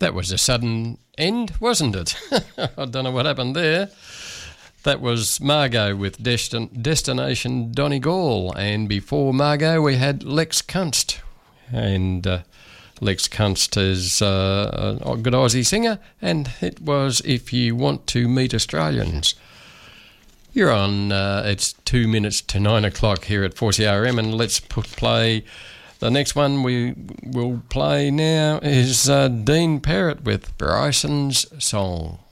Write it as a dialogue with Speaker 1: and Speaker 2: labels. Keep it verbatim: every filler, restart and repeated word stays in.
Speaker 1: That was a sudden end, wasn't it? I don't know what happened there. That was Margot with Destin- Destination Donegal, and before Margot we had Lex Kunst, and uh, Lex Kunst is uh, a good Aussie singer, and it was If You Want to Meet Australians. You're on, uh, it's two minutes to nine o'clock here at four C R M, and let's put play. The next one we will play now is uh, Dean Perrott with Bryson's Song.